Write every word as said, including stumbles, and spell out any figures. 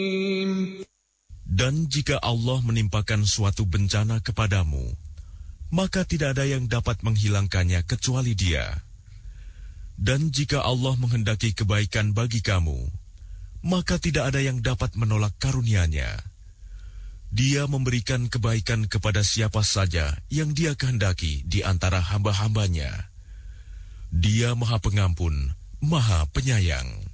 Dan jika Allah menimpakan suatu bencana kepadamu, maka tidak ada yang dapat menghilangkannya kecuali Dia. Dan jika Allah menghendaki kebaikan bagi kamu, maka tidak ada yang dapat menolak karunia-Nya. Dia memberikan kebaikan kepada siapa saja yang Dia kehendaki di antara hamba-hambanya. Dia Maha Pengampun, Maha Penyayang.